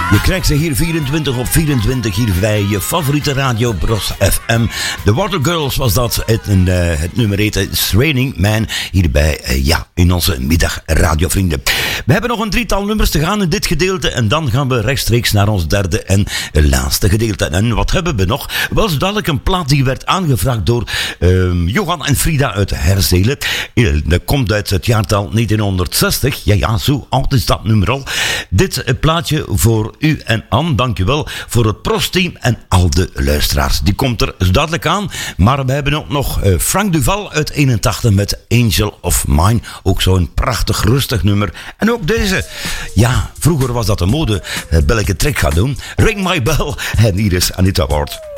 Je krijgt ze hier 24 op 24 hier bij je favoriete radio Bros FM. The Watergirls was dat. Het nummer heette It's Raining Man hierbij in onze middag radiovrienden. We hebben nog een drietal nummers te gaan in dit gedeelte en dan gaan we rechtstreeks naar ons derde en laatste gedeelte. En wat hebben we nog? Wel zo dadelijk een plaat die werd aangevraagd door Johan en Frida uit Herzelen. Dat komt uit het jaartal 1960. Ja, zo oud is dat nummer al. Dit plaatje voor u en Anne, dankjewel voor het Prosteam en al de luisteraars. Die komt er zo dadelijk aan, maar we hebben ook nog Frank Duval uit 81 met Angel of Mine. Ook zo'n prachtig rustig nummer. En ook deze. Ja, vroeger was dat de mode. Welke trek gaat doen. Ring My Bell. En hier is Anita Ward.